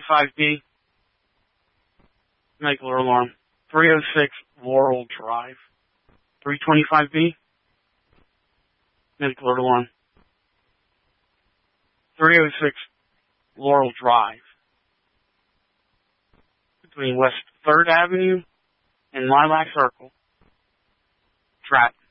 325B, make alert alarm. 306 Laurel Drive. 325B, make alert alarm. 306 Laurel Drive, between West 3rd Avenue and Lilac Circle. Trapped.